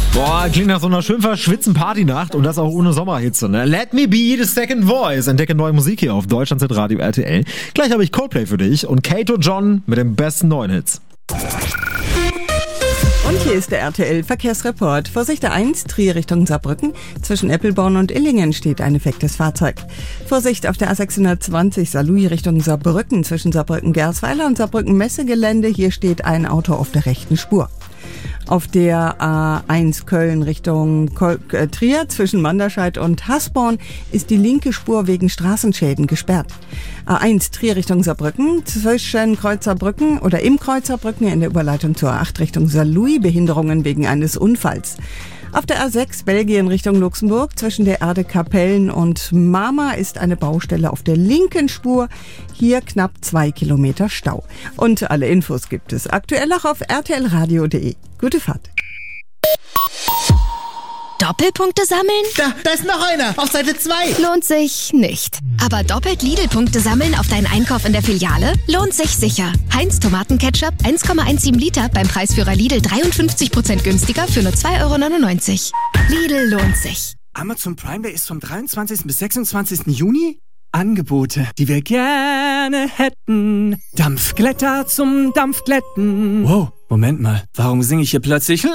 Boah, klingt nach so einer schön verschwitzten Partynacht und das auch ohne Sommerhitze, ne? Let me be the second voice. Entdecke neue Musik hier auf Deutschland Radio RTL. Gleich habe ich Coldplay für dich und Kato John mit den besten neuen Hits. Und hier ist der RTL-Verkehrsreport. Vorsicht A1, Trier Richtung Saarbrücken. Zwischen Eppelborn und Illingen steht ein defektes Fahrzeug. Vorsicht auf der A620 Saarlouis Richtung Saarbrücken. Zwischen Saarbrücken-Gersweiler und Saarbrücken-Messegelände. Hier steht ein Auto auf der rechten Spur. Auf der A1 Köln Richtung Trier zwischen Manderscheid und Hasborn ist die linke Spur wegen Straßenschäden gesperrt. A1 Trier Richtung Saarbrücken zwischen Kreuzerbrücken oder im Kreuzerbrücken in der Überleitung zur A8 Richtung Saarlouis Behinderungen wegen eines Unfalls. Auf der A6 Belgien Richtung Luxemburg zwischen der Erde Kapellen und Mama ist eine Baustelle auf der linken Spur. Hier knapp 2 Kilometer Stau. Und alle Infos gibt es aktuell auch auf rtlradio.de. Gute Fahrt. Doppelpunkte sammeln? Da ist noch einer, auf Seite 2. Lohnt sich nicht. Aber doppelt Lidl-Punkte sammeln auf deinen Einkauf in der Filiale? Lohnt sich sicher. Heinz Tomatenketchup 1,17 Liter beim Preisführer Lidl 53% günstiger für nur 2,99 €. Lidl lohnt sich. Amazon Prime Day ist vom 23. bis 26. Juni? Angebote, die wir gerne hätten. Dampfglätter zum Dampfglätten. Wow, Moment mal, warum singe ich hier plötzlich